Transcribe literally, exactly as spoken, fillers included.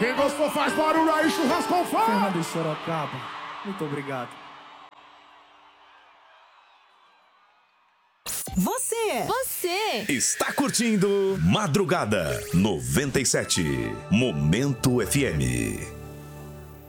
Quem gostou faz barulho aí, churrasco com fogo. Fernando Sorocaba, muito obrigado. Você, Você está curtindo Madrugada noventa e sete, Momento F M.